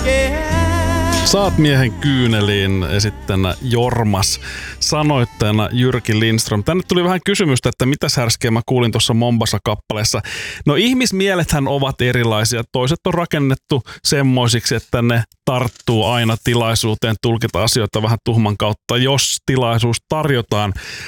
Saat miehen kyyneliin esittänä Jormas, sanoittajana Jyrki Lindström. Tänne tuli vähän kysymystä, että mitä härskeä mä kuulin tuossa Mombasa-kappaleessa. No ihmismielethän ovat erilaisia. Toiset on rakennettu semmoisiksi, että ne tarttuu aina tilaisuuteen tulkita asioita vähän tuhman kautta, jos tilaisuus tarjotaan.